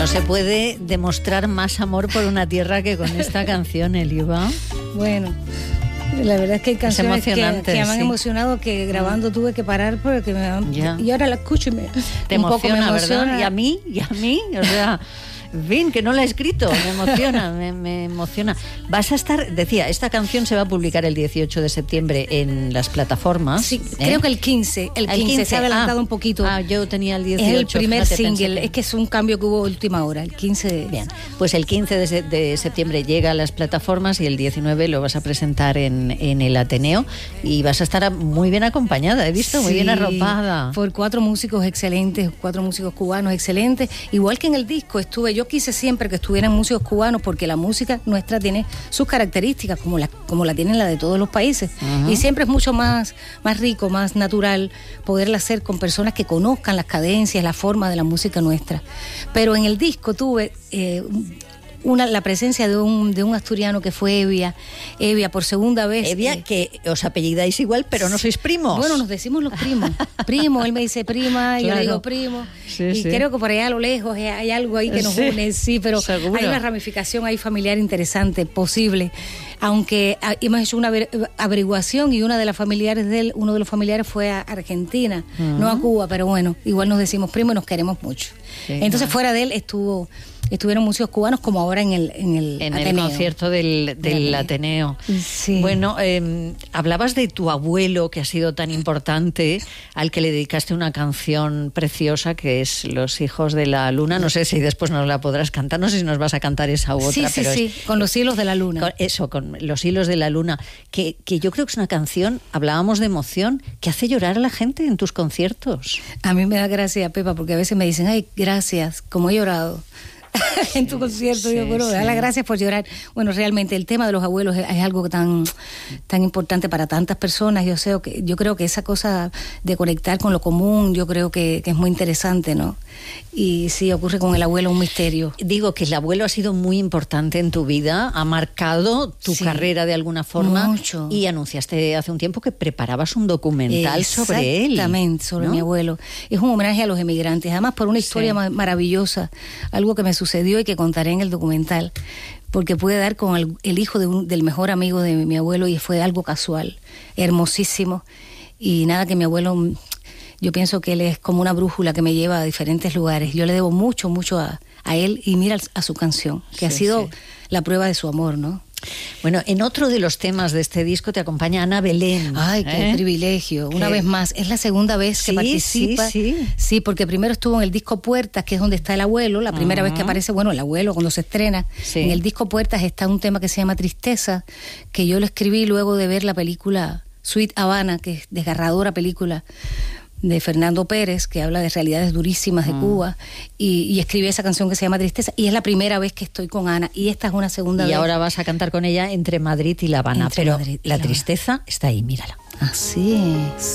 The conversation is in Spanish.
No se puede demostrar más amor por una tierra que con esta canción, Eliva. Bueno, la verdad es que hay canciones que me han sí. emocionado, que grabando tuve que parar porque y ahora la escucho y te un emociona, poco me emociona. ¿verdad? Y a mí, o sea, en fin, que no la he escrito, me emociona, me emociona. Vas a estar, decía, esta canción se va a publicar el 18 de septiembre en las plataformas. Sí, creo que el 15 se ha adelantado un poquito. Yo tenía el 18. Es el primer fíjate, single, es que es un cambio que hubo a última hora, el 15. Bien, pues el 15 de septiembre llega a las plataformas y el 19 lo vas a presentar en el Ateneo y vas a estar muy bien acompañada, he visto, muy bien arropada. Por 4 músicos excelentes, 4 músicos cubanos excelentes, igual que en el disco yo quise siempre que estuvieran músicos cubanos porque la música nuestra tiene sus características como la tienen la de todos los países. Y siempre es mucho más rico, más natural poderla hacer con personas que conozcan las cadencias, la forma de la música nuestra. Pero en el disco tuve la presencia de un asturiano que fue Evia por segunda vez. Evia, que os apellidáis igual, pero no sois primos. Bueno, nos decimos los primos. Primo, él me dice prima, claro. Yo le digo primo. Sí, creo que por allá a lo lejos hay algo ahí que nos une, sí, pero seguro. Hay una ramificación ahí familiar interesante, posible. Aunque hemos hecho una averiguación y uno de los familiares fue a Argentina, no a Cuba, pero bueno, igual nos decimos primos y nos queremos mucho. Sí, entonces fuera de él estuvieron músicos cubanos como ahora en el concierto del Ateneo. Sí. Bueno, hablabas de tu abuelo, que ha sido tan importante, al que le dedicaste una canción preciosa que es Los hijos de la luna. No sé si después nos la podrás cantar, no sé si nos vas a cantar esa u otra. Sí, con Los hilos de la luna. Con Los hilos de la luna, que yo creo que es una canción, hablábamos de emoción, que hace llorar a la gente en tus conciertos. A mí me da gracia, Pepa, porque a veces me dicen, ay, gracias, como he llorado en tu concierto. Digo, bueno, da las gracias por llorar. Bueno, realmente el tema de los abuelos es algo tan importante para tantas personas. Yo creo que esa cosa de conectar con lo común, yo creo que es muy interesante, ¿no? Y sí, ocurre con el abuelo un misterio. Digo que el abuelo ha sido muy importante en tu vida, ha marcado tu carrera de alguna forma. Mucho. Y anunciaste hace un tiempo que preparabas un documental sobre él. Exactamente, sobre mi abuelo. Es un homenaje a los emigrantes, además por una historia maravillosa, algo que me sucedió y que contaré en el documental, porque pude dar con el hijo del mejor amigo de mi abuelo y fue algo casual, hermosísimo. Y nada, que mi abuelo, yo pienso que él es como una brújula que me lleva a diferentes lugares. Yo le debo mucho a él y mira a su canción, que ha sido la prueba de su amor, ¿no? Bueno, en otro de los temas de este disco te acompaña Ana Belén. Ay, qué privilegio. Una vez más, es la segunda vez que participa. Sí, porque primero estuvo en el disco Puertas, que es donde está el abuelo, la primera vez que aparece, el abuelo cuando se estrena. En el disco Puertas está un tema que se llama Tristeza, que yo lo escribí luego de ver la película Sweet Havana, que es desgarradora película de Fernando Pérez, que habla de realidades durísimas de Cuba, y escribí esa canción que se llama Tristeza, y es la primera vez que estoy con Ana, y esta es una segunda vez. Y ahora vas a cantar con ella entre Madrid y La Habana, pero la tristeza está ahí, mírala. Así es.